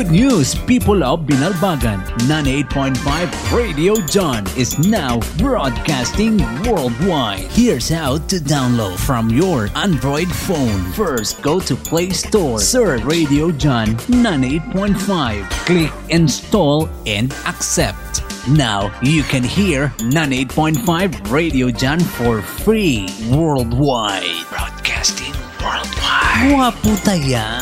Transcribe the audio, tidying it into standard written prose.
Good news, people of Binalbagan. 98.5 Radio John is now broadcasting worldwide. Here's how to download from your Android phone. First, go to Play Store. Search Radio John 98.5. Click Install and Accept. Now, you can hear 98.5 Radio John for free worldwide. Broadcasting worldwide. Wapo taya.